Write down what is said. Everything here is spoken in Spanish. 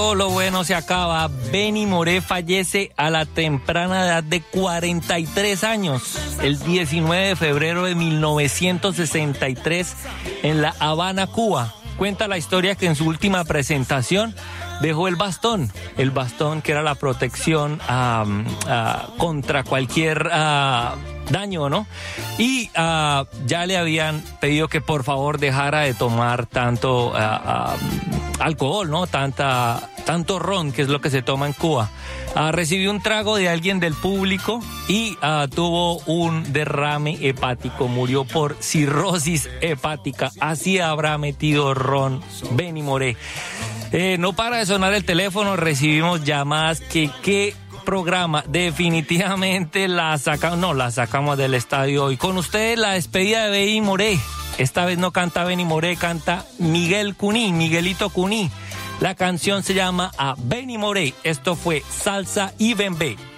Todo lo bueno se acaba. Benny Moré fallece a la temprana edad de 43 años, el 19 de febrero de 1963, en La Habana, Cuba. Cuenta la historia que en su última presentación dejó el bastón que era la protección contra cualquier daño, ¿no? Y ya le habían pedido que por favor dejara de tomar tanto alcohol, ¿no? Tanto ron, que es lo que se toma en Cuba. Recibió un trago de alguien del público y tuvo un derrame hepático, murió por cirrosis hepática. Así habrá metido ron Benny Moré. No para de sonar el teléfono, recibimos llamadas ¿qué programa? Definitivamente la sacamos del estadio hoy. Con ustedes la despedida de Benny Moré. Esta vez no canta Benny Moré, canta Miguelito Cuní. La canción se llama A Benny Moré. Esto fue Salsa y Bembé.